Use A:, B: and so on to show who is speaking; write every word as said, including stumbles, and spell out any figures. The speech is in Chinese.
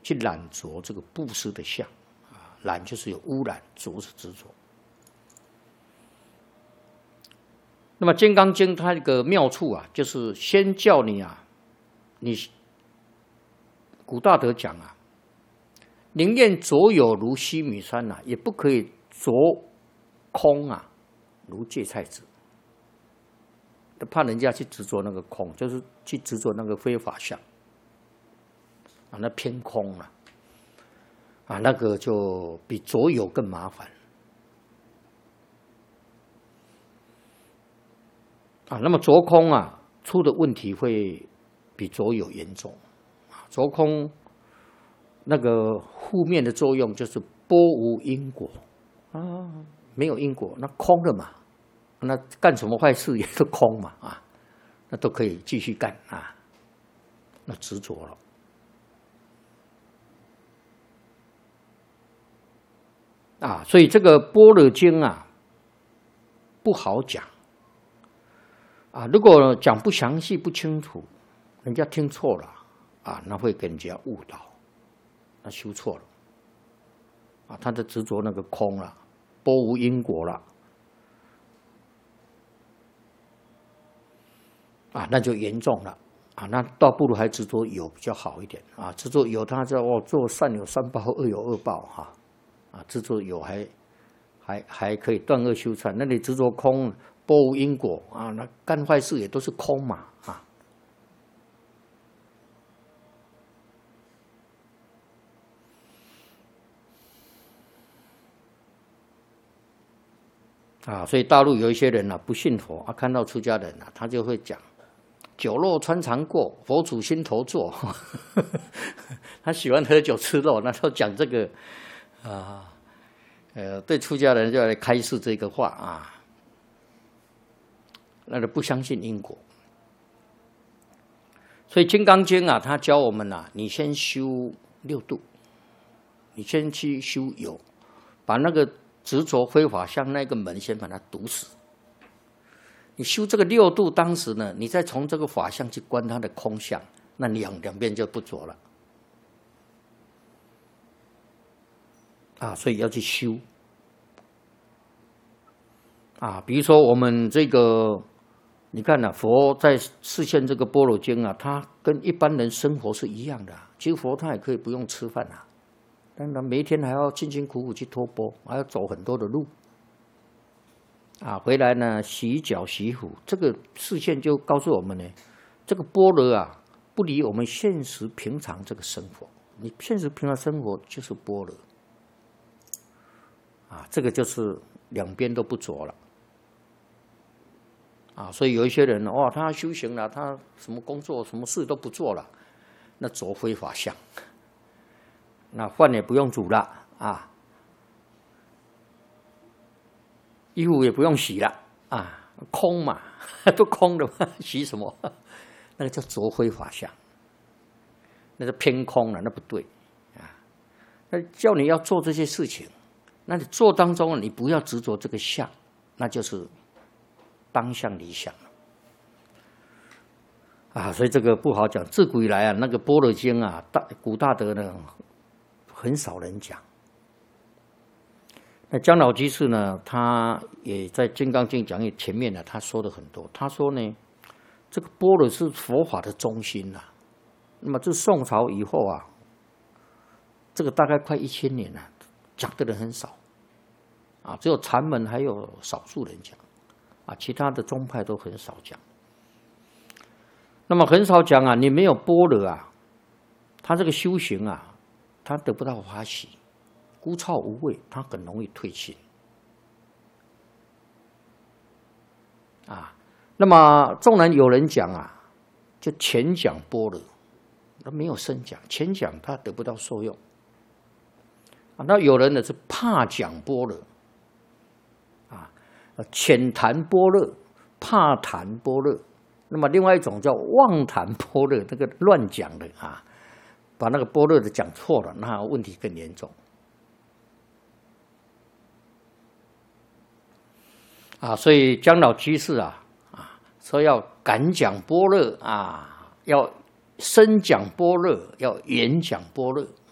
A: 去染着这个布施的相啊，染就是有污染，着是执着。那么《金刚经》它这个妙处啊，就是先叫你啊，你古大德讲啊，宁愿着有如须弥山呐、啊，也不可以着空啊，如芥菜籽。怕人家去执着那个空，就是去执着那个非法相啊，那偏空了啊，那个就比着有更麻烦啊。那么着空啊，出的问题会比着有严重啊。着空那个负面的作用就是波无因果啊，没有因果，那空了嘛。那干什么坏事也都空嘛啊，那都可以继续干啊，那执着了啊，所以这个般若经啊不好讲啊，如果讲不详细不清楚，人家听错了啊，那会给人家误导，那修错了啊，他的执着那个空了，波无因果了。啊，那就严重了啊！那倒不如还执着有比较好一点啊。执着有，他说哦，做善有善报，恶有恶报哈啊。执着有还还还可以断恶修善，那你执着空，波无因果啊，那干坏事也都是空嘛啊。啊，所以大陆有一些人呢、啊、不信佛啊，看到出家人啊，他就会讲。酒肉穿肠过，佛祖心头坐。他喜欢喝酒吃肉，那就讲这个啊，呃，对出家人就来开示这个话啊，那就不相信因果。所以《金刚经》啊，他教我们啊，你先修六度，你先去修有，把那个执着非法相那个门先把它堵死。你修这个六度，当时呢，你再从这个法相去观它的空相，那两两边就不着了啊，所以要去修啊。比如说我们这个，你看啊，佛在示现这个般若经啊，他跟一般人生活是一样的、啊。其实佛他也可以不用吃饭啊，但他每一天还要辛辛苦苦去托钵，还要走很多的路。啊，回来呢，洗脚洗壶，这个视线就告诉我们呢，这个般若啊，不离我们现实平常这个生活。你现实平常生活就是般若，啊，这个就是两边都不着了，啊，所以有一些人哇，他修行了，他什么工作、什么事都不做了，那着非法相，那饭也不用煮了啊。衣服也不用洗了啊，空嘛，都空的嘛，洗什么？那个叫着非法相，那是偏空了，那不对啊。那叫你要做这些事情，那你做当中你不要执着这个相，那就是当相离相了啊。所以这个不好讲。自古以来啊，那个般若经啊，大古大德呢，很少人讲。那姜老居士呢，他也在《金刚经》讲义前面呢，他说的很多。他说呢，这个般若是佛法的中心呐、啊。那么这宋朝以后啊，这个大概快一千年了，讲的人很少啊，只有禅门还有少数人讲啊，其他的宗派都很少讲。那么很少讲啊，你没有般若啊，他这个修行啊，他得不到法喜。枯燥无味，他很容易退心啊。那么纵然有人讲啊，就浅讲般若，那没有深讲，浅讲他得不到受用啊。那有人呢是怕讲般若啊，浅谈般若，怕谈般若。那么另外一种叫妄谈般若，那个乱讲的啊，把那个般若的讲错了，那问题更严重。啊，所以姜老居士啊，啊，说要敢讲般若啊，要深讲般若，要演讲般若